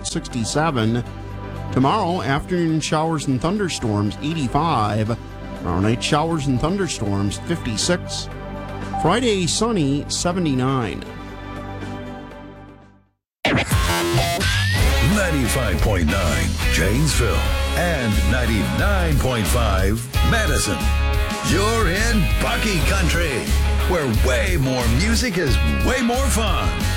67. Tomorrow, afternoon showers and thunderstorms, 85. Tomorrow night, showers and thunderstorms, 56. Friday, sunny, 79. 95.9 Janesville and 99.5 Madison. You're in Bucky Country, where way more music is way more fun.